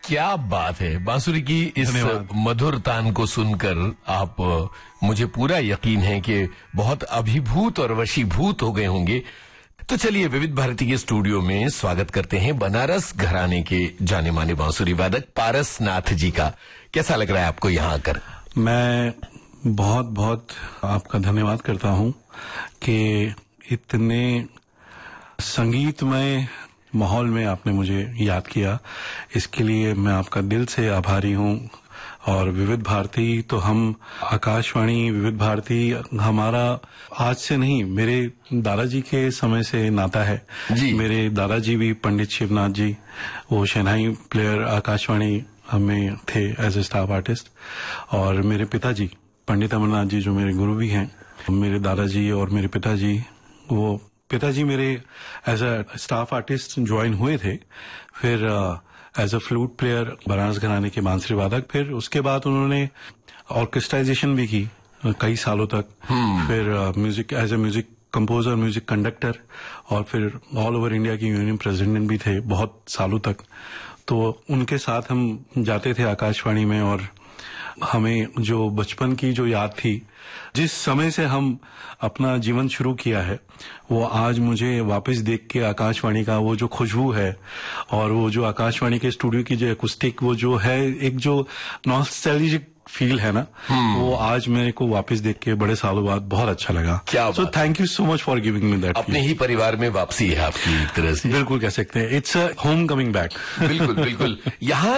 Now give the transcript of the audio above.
क्या बात है। बांसुरी की इस मधुर तान को सुनकर आप मुझे पूरा यकीन है कि बहुत अभिभूत और वशीभूत हो गए होंगे। तो चलिए विविध भारती के स्टूडियो में स्वागत करते हैं बनारस घराने के जाने माने बांसुरी वादक पारस नाथ जी का। कैसा लग रहा है आपको यहाँ आकर? मैं बहुत बहुत आपका धन्यवाद करता हूँ कि इतने संगीतमय माहौल में आपने मुझे याद किया। इसके लिए मैं आपका दिल से आभारी हूँ। और विविध भारती तो हम आकाशवाणी विविध भारती हमारा आज से नहीं, मेरे दादाजी के समय से नाता है जी। मेरे दादाजी भी पंडित शिवनाथ जी, वो शहनाई प्लेयर आकाशवाणी में थे एज ए स्टाफ आर्टिस्ट। और मेरे पिताजी पंडित अमरनाथ जी जो मेरे गुरु भी हैं, मेरे दादाजी और मेरे पिताजी, वो पिताजी मेरे as a staff artist join हुए थे, फिर as a flute player Banaras घराने के बांसुरी वादक, फिर उसके बाद उन्होंने ऑर्केस्ट्राइजेशन भी की कई सालों तक, फिर music as a music composer, music conductor, और फिर ऑल ओवर इंडिया की यूनियन प्रेसिडेंट भी थे बहुत सालों तक। तो उनके साथ हम जाते थे आकाशवाणी में, और हमें जो बचपन की जो याद थी, जिस समय से हम अपना जीवन शुरू किया है, वो आज मुझे वापस देख के आकाशवाणी का वो जो खुशबू है और वो जो आकाशवाणी के स्टूडियो की जो एकुस्टिक, वो जो है एक जो नॉस्टैल्जिक फील है ना, वो आज मेरे को वापस देख के बड़े सालों बाद बहुत अच्छा लगा। क्या so thank you so much for giving me that. अपने ही परिवार में वापसी है आपकी एक तरह से। बिल्कुल कह सकते हैं, it's a home coming back. बिल्कुल बिल्कुल। यहाँ